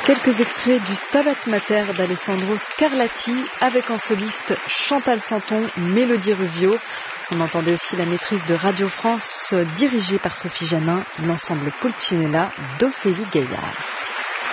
Quelques extraits du Stabat Mater d'Alessandro Scarlatti avec en soliste Chantal Santon, Mélodie Ruvio. On entendait aussi la maîtrise de Radio France dirigée par Sophie Janin, l'ensemble Pulcinella d'Ophélie Gaillard.